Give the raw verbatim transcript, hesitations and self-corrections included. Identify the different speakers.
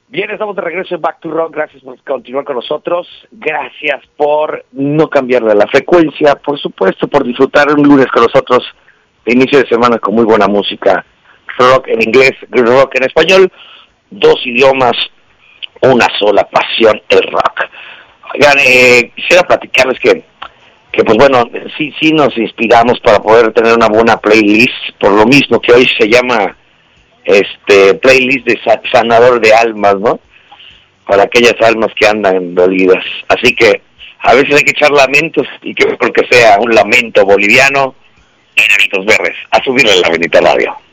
Speaker 1: Bien, estamos de regreso en Back to Rock. Gracias por continuar con nosotros. Gracias por no cambiar de la frecuencia. Por supuesto, por disfrutar un lunes con nosotros de inicio de semana con muy buena música. Rock en inglés, rock en español. Dos idiomas, una sola pasión, el rock. Oigan, eh, quisiera platicarles que, que pues bueno, sí, sí nos inspiramos para poder tener una buena playlist. Por lo mismo que hoy se llama... este playlist de sanador de almas, ¿no? Para aquellas almas que andan dolidas. Así que a veces hay que echar lamentos, y que porque sea un lamento boliviano, Enanitos Verdes, a subirle la Benita Radio.